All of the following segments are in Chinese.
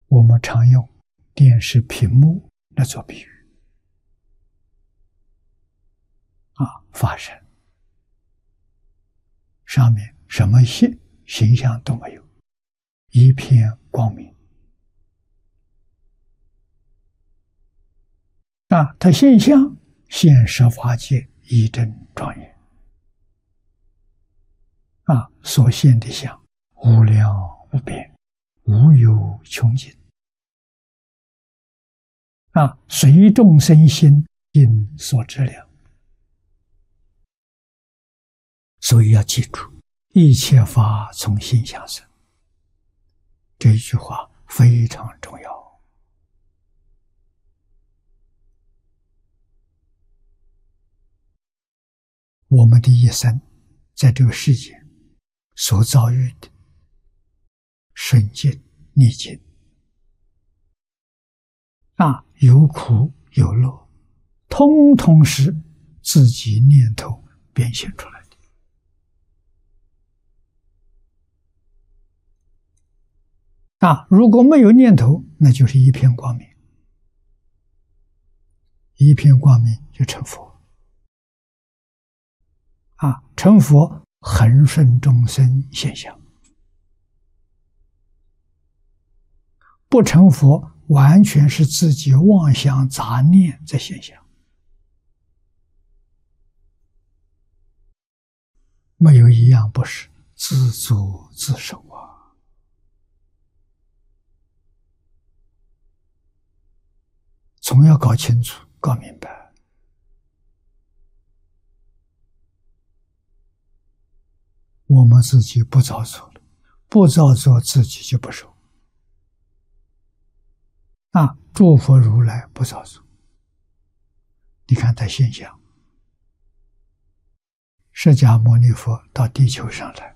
我们常用电视屏幕来做比喻法身上面什么形象都没有，一片光明它现象现十法界一真庄严所现的相无量无边，无有穷尽随众生心因所知量。所以要记住，一切法从心想生，这一句话非常重要。我们的一生在这个世界所遭遇的顺境逆境有苦有乐，通通是自己念头变现出来的如果没有念头，那就是一片光明，一片光明就成佛成佛恒顺众生现象，不成佛完全是自己妄想杂念在现象，没有一样不是自作自受总要搞清楚搞明白。我们自己不造作了，不造作自己就不受诸佛如来不造作。你看他现象，释迦牟尼佛到地球上来，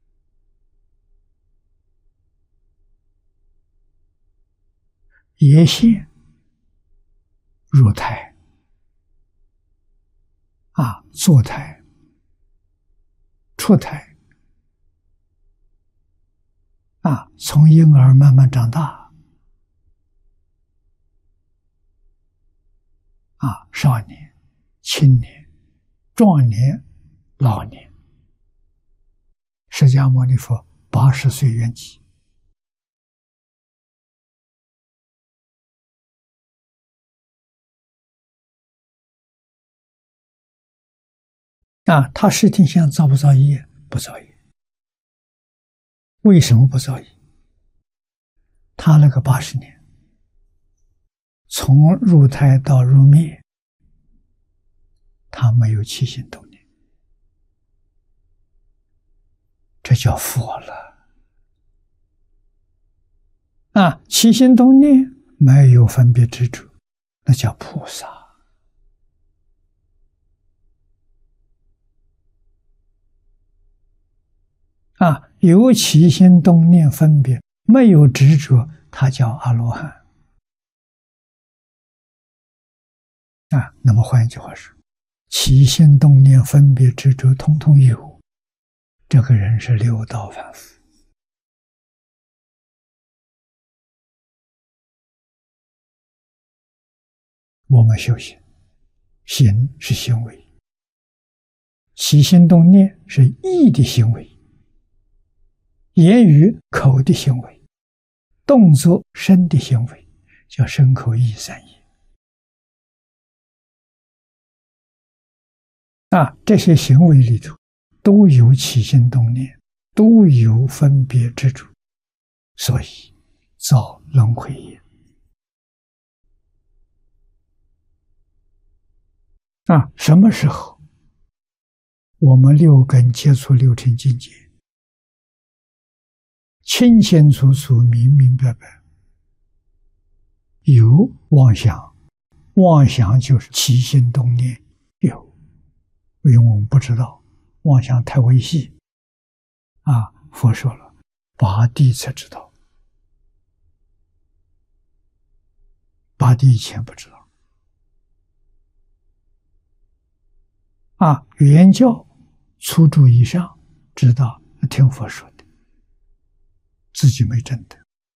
也现入胎坐胎出胎从婴儿慢慢长大少年、青年、壮年、老年，释迦牟尼佛80岁圆寂他视听相造不造业？不造业。为什么不造业？他那个80年从入胎到入灭，他没有起心动念，这叫佛了起心动念没有分别执着，那叫菩萨有起心动念分别，没有执着，他叫阿罗汉那么换一句话说，起心动念分别执着统统有，这个人是六道凡夫。我们修行，行是行为，起心动念是意的行为，言语口的行为，动作身的行为，叫身口意三业这些行为里头都有起心动念，都有分别执着，所以造轮回业什么时候我们六根接触六尘境界，清清楚楚明明白白，有妄想，妄想就是起心动念有，因为我们不知道，妄想太微细佛说了，八地才知道，八地以前不知道原教初住以上知道，听佛说的，自己没证得